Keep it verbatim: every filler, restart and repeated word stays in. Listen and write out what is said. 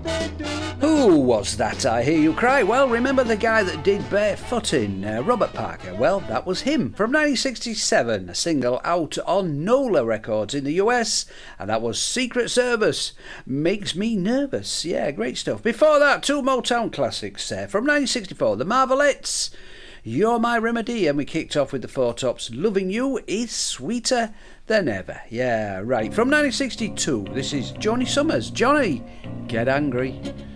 Who was that, I hear you cry? Well, remember the guy that did Barefootin', uh, Robert Parker? Well, that was him, from nineteen sixty-seven, a single out on Nola Records in the U S, and that was Secret Service, Makes Me Nervous. Yeah, great stuff. Before that, two Motown classics, uh, from nineteen sixty-four, The Marvelettes, You're My Remedy, and we kicked off with the Four Tops, Loving You Is Sweeter Than Ever. Yeah, right. From nineteen sixty-two, this is Johnny Summers. Johnny, Get Angry.